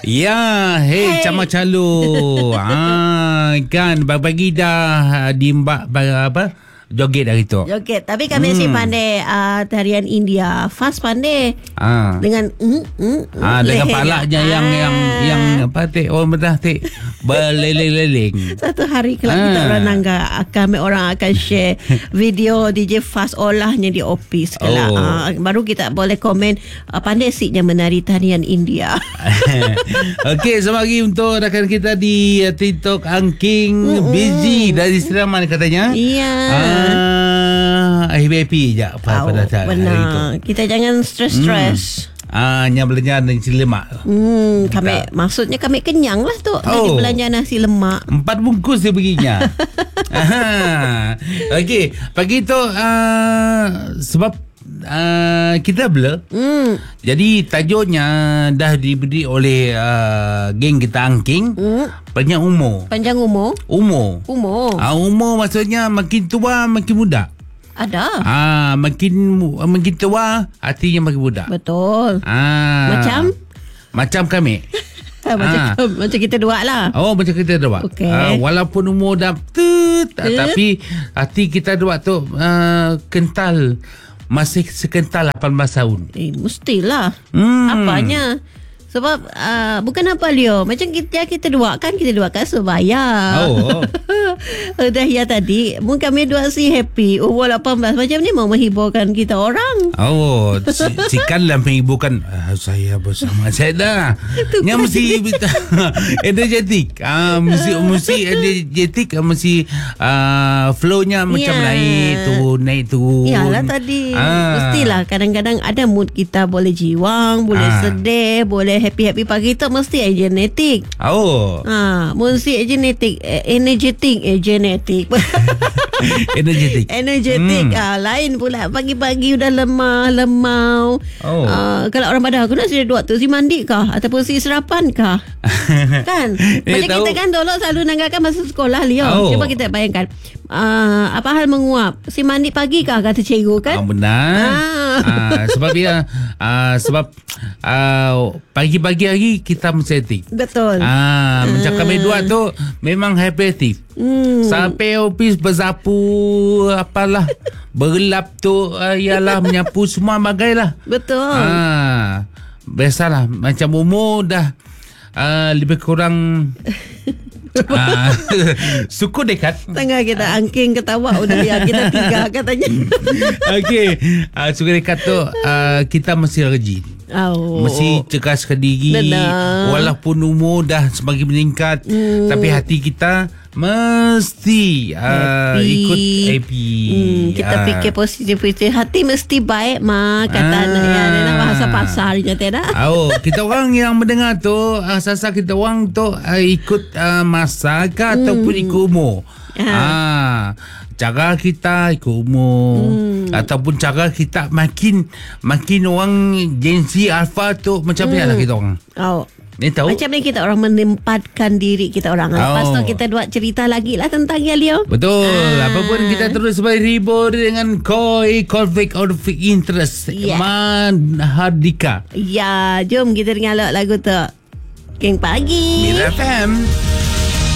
Ya, hey. Cama Calo. Kan pagi dah di mbak apa? Joget dah gitu. Joget. Tapi kami si pandai tarian India. Fast pandai. Dengan dengan palaknya yang apa teh? Oh betul teh. Berleleng-leleng. Satu hari kelak kita orang nangga kami orang akan share video DJ Fast olahnya di office kelak. Baru kita boleh komen pandai siknya menari tarian India. Okey, selamat pagi untuk rakan kita di TikTok Angking busy dari Seraman katanya. Iya. Happy je pada saat benar. hari itu. Kita jangan stres. Yang belanja nasi lemak. Maksudnya kami kenyang lah tu. Jadi belanja nasi lemak 4 bungkus dia baginya. Okey, pagi tu sebab kita blur. Jadi tajuknya dah diberi oleh geng kita Angking. Panjang umur. Umur maksudnya makin tua makin muda. Ada. Makin tua hatinya makin muda. Betul. Macam kami. Macam kita dua lah. Macam kita dua. Okay. Walaupun umur dah tapi hati kita dua tu kental. Masih sekental 18 tahun. Mestilah. Apanya? Sebab bukan apa Leo. Macam kita dua kan sebaya. Dah ya tadi kami dua si happy umur 18 macam ni mau menghiburkan kita orang. Sikan lah menghiburkan saya bersama saya dah. Yang mesti energetik. Mesti energetik. Mesti flow-nya macam naik turun. Yalah tadi mestilah kadang-kadang ada mood kita boleh jiwang, boleh sedih, boleh happy pagi tu mesti genetik. Mesti genetik, energetik. Lain pula pagi-pagi udah lemau. Kalau orang pada aku nak si dua tu si mandi kah ataupun si sarapan kah? Kan? Macam kita kan dulu selalu nanggakan masuk sekolah Leo. Cuba kita bayangkan. Apa hal menguap? Si mandi pagi kah kata cikgu kan? Benar. Sebab dia sebab pagi-pagi hari kita mensetik. Betul. Macam kami dua tu memang hyperaktif. Sampai office bersapu apalah berlap tu ialah menyapu semua bagai lah. Betul. Biasalah macam umur dah lebih kurang suku dekat. Tengah kita Angking ketawa udah lihat kita 3 katanya. Okey, suku dekat tu kita mesti rajin. Mesti cekaskan diri. Walaupun umur dah semakin meningkat, tapi hati kita mesti ikut happy. Kita fikir positif. Hati mesti baik kata anak bahasa pasarnya tidak. Kita orang yang mendengar tu asal kita orang tu ikut masa ke ataupun ikut umur. Cara kita ikut umur ataupun cara kita makin orang Gen Z Alpha tu macam mana lah kita orang. Tahu? Macam ni kita orang menempatkan diri kita orang. Lepas tu kita buat cerita lagi lah tentang Leo. Betul. Apapun kita terus berhibur dengan Koi Conflict of Interest. Mahardika. Ya, jom kita dengar lagu tu. Geng Pagi Mira FM.